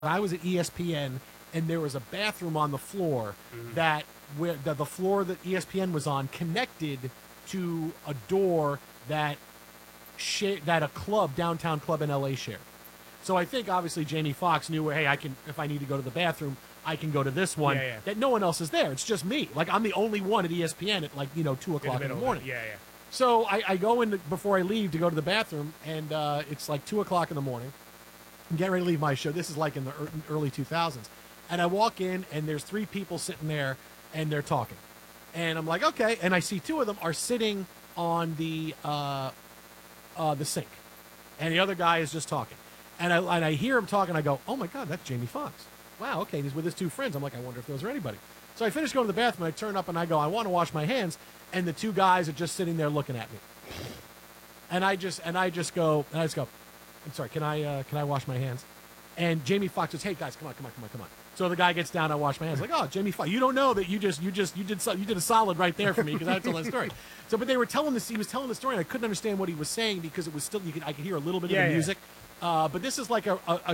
I was at ESPN, and there was a bathroom on the floor that where the floor that ESPN was on connected to a door that a club, downtown club in LA shared. So I think obviously Jamie Foxx knew, hey, I can, if I need to go to the bathroom, I can go to this one. That no one else is there. It's just me. Like, I'm the only one at ESPN at 2 o'clock in the morning. So I go in before I leave to go to the bathroom, and it's like 2 o'clock in the morning. I'm getting ready to leave my show. This is like in the early 2000s. And I walk in, and there's 3 people sitting there, and they're talking. And I'm like, okay. And I see 2 of them are sitting on the sink. And the other guy is just talking. And I hear him talking. I go, oh, my God, that's Jamie Foxx. Wow, okay, he's with his 2 friends. I'm like, I wonder if those are anybody. So I finish going to the bathroom. I turn up, and I go, I want to wash my hands. And the 2 guys are just sitting there looking at me. And I just go, I'm sorry, can I wash my hands? And Jamie Foxx says, hey, guys, come on. So the guy gets down, I wash my hands. Like, oh, Jamie Foxx, you don't know that you did a solid right there for me because I told that story. So, but they were telling this, he was telling the story, and I couldn't understand what he was saying because it was still, I could hear a little bit of the music. But this is like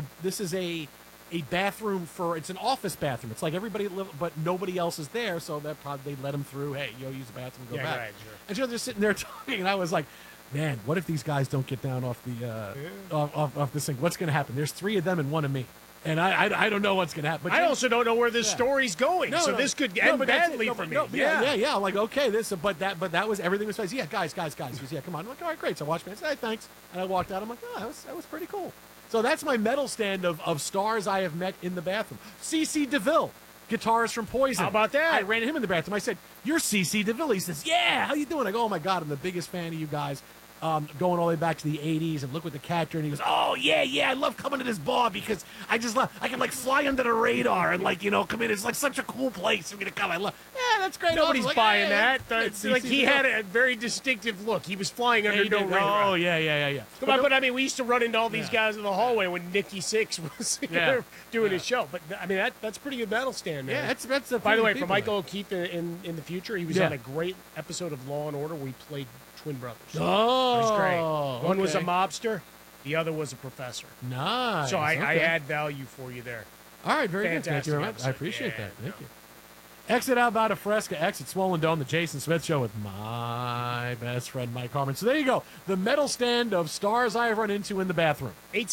a bathroom it's an office bathroom. It's like everybody but nobody else is there, so that probably they let him through. Hey, use the bathroom, go back. Right, sure. And so they're sitting there talking, and I was like, man, what if these guys don't get down off the off this thing? What's going to happen? There's 3 of them and 1 of me. And I don't know what's going to happen. But I also don't know where this story's going, this could end badly for me. Yeah. Like, okay, but that was, everything was fine. Yeah, guys. He goes, yeah, come on. I'm like, all right, great. So I watched me. I said, hey, thanks. And I walked out. I'm like, oh, that was pretty cool. So that's my medal stand of stars I have met in the bathroom. CeCe DeVille, guitarist from Poison. How about that? I ran into him in the bathroom. I said, you're CeCe DeVille. He says, yeah, how you doing? I go, oh, my God, I'm the biggest fan of you guys. Going all the way back to the 80s, and look what the cat and he goes, oh, yeah, I love coming to this bar because I can, like, fly under the radar and, like, come in. It's, like, such a cool place for me to come. I love, that's great. Nobody's like, buying that. It's like, he had a very distinctive look. He was flying under no radar. Oh, yeah. But I mean, we used to run into all these guys in the hallway when Nikki Sixx was doing his show. But, I mean, that's pretty good battle stand, man. Yeah, that's By the way, for Michael O'Keefe in the future, he was on a great episode of Law & Order where he played twin brothers. Oh, it was great. One was a mobster, the other was a professor. Nice. So I add value for you there. All right, very good. Thank you very much. I appreciate that. Thank you. Exit out Alvada Fresca, exit Swollen Dome, the Jason Smith Show with my best friend Mike Harmon. So there you go, the medal stand of stars I have run into in the bathroom.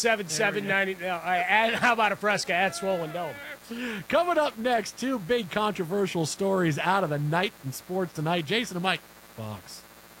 877-90. How about a Fresca at Swollen Dome? Coming up next, 2 big controversial stories out of the night in sports tonight. Jason and Mike, Fox.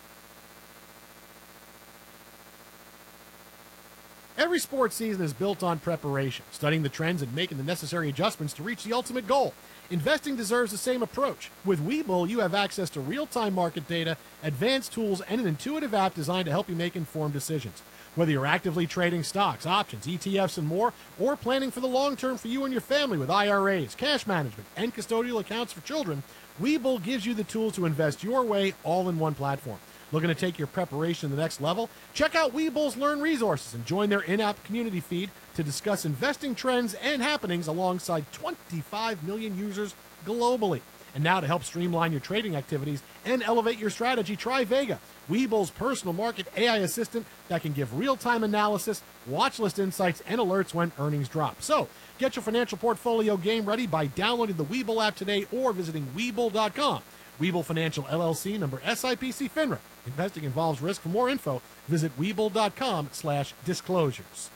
Every sports season is built on preparation, studying the trends and making the necessary adjustments to reach the ultimate goal. Investing deserves the same approach. With Webull, you have access to real-time market data, advanced tools, and an intuitive app designed to help you make informed decisions. Whether you're actively trading stocks, options, ETFs, and more, or planning for the long term for you and your family with IRAs, cash management, and custodial accounts for children, Webull gives you the tools to invest your way all in one platform. Looking to take your preparation to the next level? Check out Webull's Learn Resources and join their in-app community feed to discuss investing trends and happenings alongside 25 million users globally. And now to help streamline your trading activities and elevate your strategy, try Vega, Webull's personal market AI assistant that can give real-time analysis, watch list insights, and alerts when earnings drop. So get your financial portfolio game ready by downloading the Webull app today or visiting Webull.com. Webull Financial LLC, number SIPC FINRA. Investing involves risk. For more info, visit Webull.com/disclosures.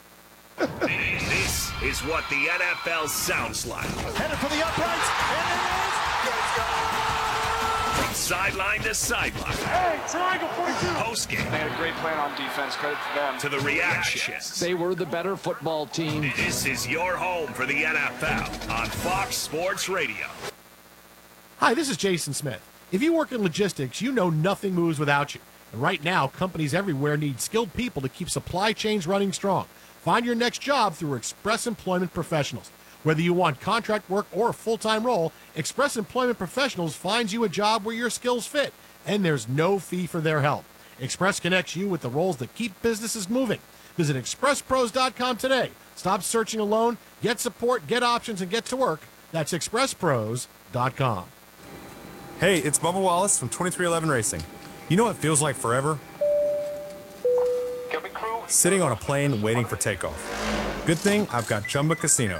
This is what the NFL sounds like. Headed for the uprights, and it is good. From sideline to sideline. Hey, triangle 42. Postgame. They had a great plan on defense. Credit to them. To the reactions. They were the better football team. This is your home for the NFL on Fox Sports Radio. Hi, this is Jason Smith. If you work in logistics, you know nothing moves without you. And right now, companies everywhere need skilled people to keep supply chains running strong. Find your next job through Express Employment Professionals. Whether you want contract work or a full-time role, Express Employment Professionals finds you a job where your skills fit, and there's no fee for their help. Express connects you with the roles that keep businesses moving. Visit ExpressPros.com today. Stop searching alone, get support, get options, and get to work. That's ExpressPros.com. Hey, it's Bubba Wallace from 2311 Racing. You know what feels like forever? Sitting on a plane waiting for takeoff. Good thing I've got Chumba Casino.